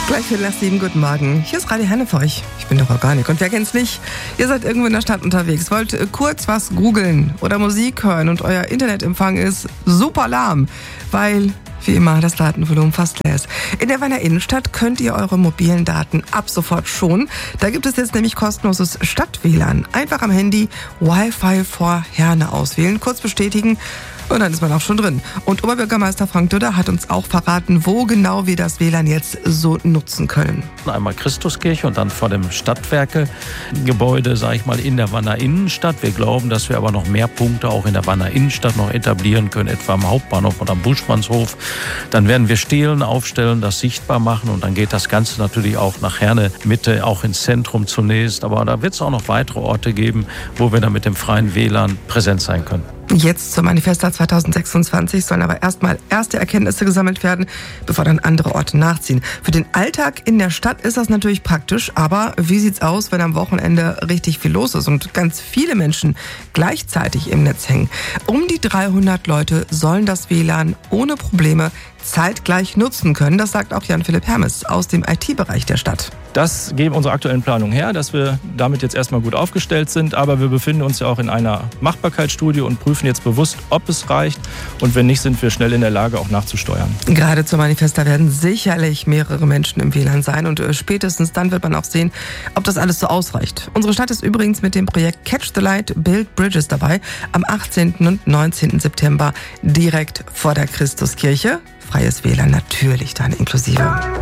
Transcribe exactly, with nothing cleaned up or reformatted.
Gleich für nach sieben, guten Morgen. Hier ist Radio Henne für euch. Ich bin doch Organik. Und wer kennt's nicht? Ihr seid irgendwo in der Stadt unterwegs, wollt kurz was googeln oder Musik hören und euer Internetempfang ist super lahm, weil, wie immer, das Datenvolumen fast leer ist. In der Wanner Innenstadt könnt ihr eure mobilen Daten ab sofort schonen. Da gibt es jetzt nämlich kostenloses Stadt-W L A N. Einfach am Handy Wi-Fi vor Herne auswählen, kurz bestätigen und dann ist man auch schon drin. Und Oberbürgermeister Frank Döder hat uns auch verraten, wo genau wir das W L A N jetzt so nutzen können. Einmal Christuskirche und dann vor dem Stadtwerke-Gebäude, sage ich mal, in der Wanner Innenstadt. Wir glauben, dass wir aber noch mehr Punkte auch in der Wanner Innenstadt noch etablieren können, etwa am Hauptbahnhof und am Buschmannshof. Dann werden wir Stelen aufstellen, das sichtbar machen und dann geht das Ganze natürlich auch nach Herne Mitte, auch ins Zentrum zunächst. Aber da wird es auch noch weitere Orte geben, wo wir dann mit dem freien W L A N präsent sein können. Jetzt zum Manifesttag zwanzig sechsundzwanzig sollen aber erstmal erste Erkenntnisse gesammelt werden, bevor dann andere Orte nachziehen. Für den Alltag in der Stadt ist das natürlich praktisch, aber wie sieht's aus, wenn am Wochenende richtig viel los ist und ganz viele Menschen gleichzeitig im Netz hängen? Um die dreihundert Leute sollen das W L A N ohne Probleme zeitgleich nutzen können. Das sagt auch Jan-Philipp Hermes aus dem I T-Bereich der Stadt. Das geben unsere aktuellen Planungen her, dass wir damit jetzt erstmal gut aufgestellt sind. Aber wir befinden uns ja auch in einer Machbarkeitsstudie und prüfen jetzt bewusst, ob es reicht. Und wenn nicht, sind wir schnell in der Lage, auch nachzusteuern. Gerade zur Manifesta werden sicherlich mehrere Menschen im W L A N sein. Und spätestens dann wird man auch sehen, ob das alles so ausreicht. Unsere Stadt ist übrigens mit dem Projekt Catch the Light, Build Bridges dabei. Am achtzehnten und neunzehnten September direkt vor der Christuskirche. Freies W L A N natürlich dann inklusive.